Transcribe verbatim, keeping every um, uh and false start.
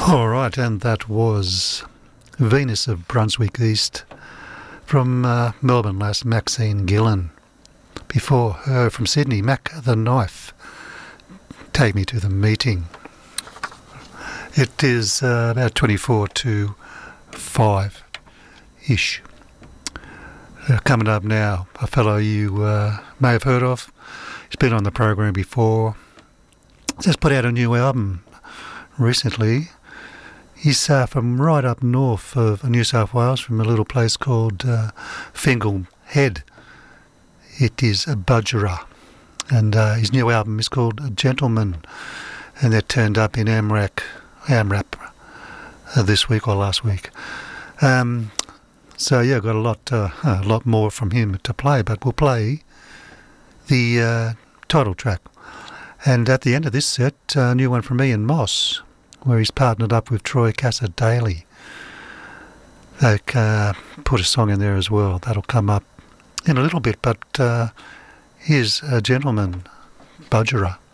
All right, and that was Venus of Brunswick East from uh, Melbourne last, Maxine Gillan. Before her from Sydney, Mac the Knife, Take Me to the Meeting. It is uh, about twenty-four to five-ish. Uh, coming up now, a fellow you uh, may have heard of. He's been on the program before. Just put out a new album recently. He's uh, from right up north of New South Wales, from a little place called uh, Fingal Head. It is a Budgerah, and uh, his new album is called Gentleman, and that turned up in AMRAP, AMRAP uh, this week or last week. Um, so yeah, got a lot, uh, a lot more from him to play, but we'll play the uh, title track. And at the end of this set, a new one from Ian Moss, where he's partnered up with Troy Cassar-Daley. They uh, put a song in there as well. That'll come up in a little bit, but uh, here's a Gentleman, Budgerah.